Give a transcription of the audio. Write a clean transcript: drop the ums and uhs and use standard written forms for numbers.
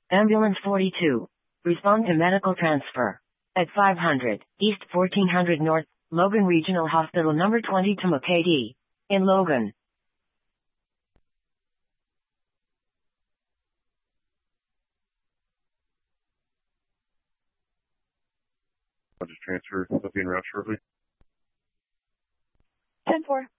Ambulance 42. Respond to medical transfer. At 500 East 1400 North, Logan Regional Hospital number 20 to McKay in Logan. I'll just transfer. I'll be in route shortly. 10-4.